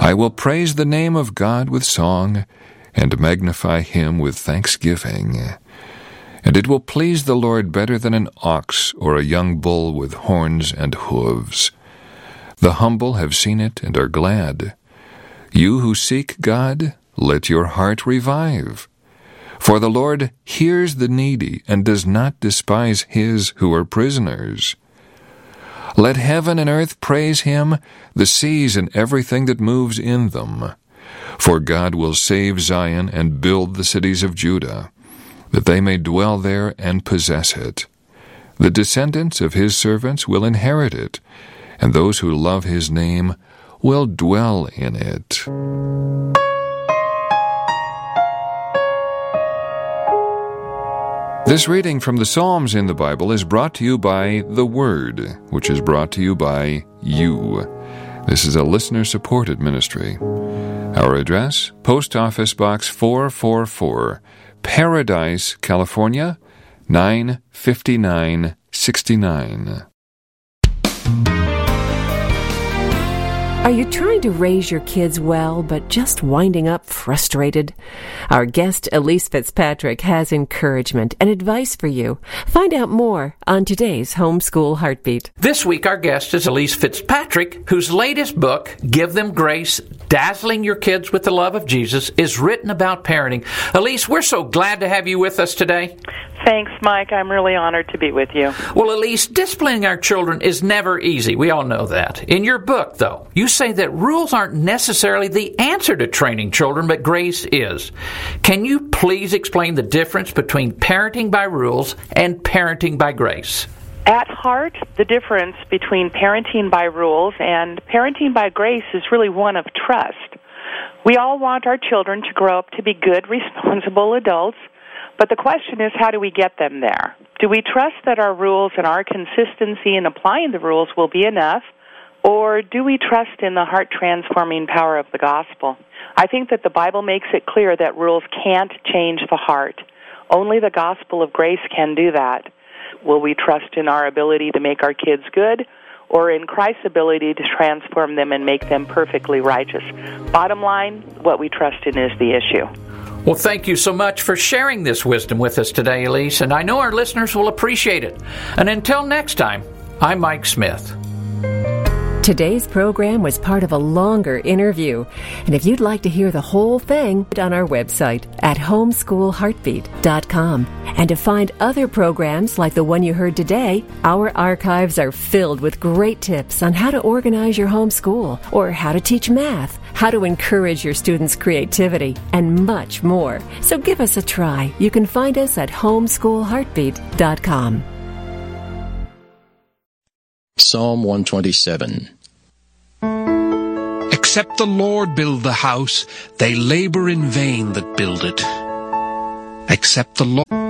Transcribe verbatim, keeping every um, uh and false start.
I will praise the name of God with song, and magnify him with thanksgiving. And it will please the Lord better than an ox or a young bull with horns and hooves. The humble have seen it and are glad. You who seek God, let your heart revive. For the Lord hears the needy and does not despise his who are prisoners. Let heaven and earth praise him, the seas and everything that moves in them. For God will save Zion and build the cities of Judah, that they may dwell there and possess it. The descendants of his servants will inherit it, and those who love his name will dwell in it. This reading from the Psalms in the Bible is brought to you by The Word, which is brought to you by you. This is a listener-supported ministry. Our address, Post Office Box four four four, Paradise, California, nine fifty-nine sixty-nine. Are you trying to raise your kids well, but just winding up frustrated? Our guest, Elise Fitzpatrick, has encouragement and advice for you. Find out more on today's Homeschool Heartbeat. This week, our guest is Elise Fitzpatrick, whose latest book, Give Them Grace, Dazzling Your Kids with the Love of Jesus, is written about parenting. Elise, we're so glad to have you with us today. Thanks, Mike. I'm really honored to be with you. Well, Elise, disciplining our children is never easy. We all know that. In your book, though, you say that rules aren't necessarily the answer to training children, but grace is. Can you please explain the difference between parenting by rules and parenting by grace? At heart, the difference between parenting by rules and parenting by grace is really one of trust. We all want our children to grow up to be good, responsible adults. But the question is, how do we get them there? Do we trust that our rules and our consistency in applying the rules will be enough, or do we trust in the heart-transforming power of the gospel? I think that the Bible makes it clear that rules can't change the heart. Only the gospel of grace can do that. Will we trust in our ability to make our kids good, or in Christ's ability to transform them and make them perfectly righteous? Bottom line, what we trust in is the issue. Well, thank you so much for sharing this wisdom with us today, Elise, and I know our listeners will appreciate it. And until next time, I'm Mike Smith. Today's program was part of a longer interview, and if you'd like to hear the whole thing, on our website at homeschool heartbeat dot com. And to find other programs like the one you heard today, our archives are filled with great tips on how to organize your homeschool, or how to teach math, how to encourage your students' creativity, and much more. So give us a try. You can find us at homeschool heartbeat dot com. Psalm one twenty-seven. Except the Lord build the house, they labor in vain that build it. Except the Lord...